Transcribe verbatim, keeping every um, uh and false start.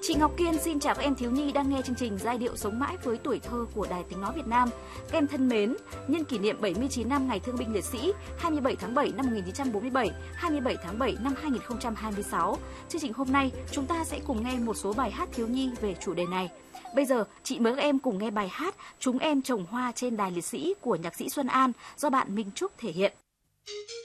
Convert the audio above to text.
Chị Ngọc Kiên xin chào các em thiếu nhi đang nghe chương trình Giai điệu sống mãi với tuổi thơ của Đài Tiếng nói Việt Nam. Các em thân mến, nhân kỷ niệm bảy mươi chín năm Ngày Thương binh Liệt sĩ hai mươi bảy tháng bảy năm một nghìn chín trăm bốn mươi bảy, hai mươi bảy tháng bảy năm hai nghìn không trăm hai mươi sáu, chương trình hôm nay chúng ta sẽ cùng nghe một số bài hát thiếu nhi về chủ đề này. Bây giờ, chị mời các em cùng nghe bài hát Chúng em trồng hoa trên đài liệt sĩ của nhạc sĩ Xuân An do bạn Minh Trúc thể hiện.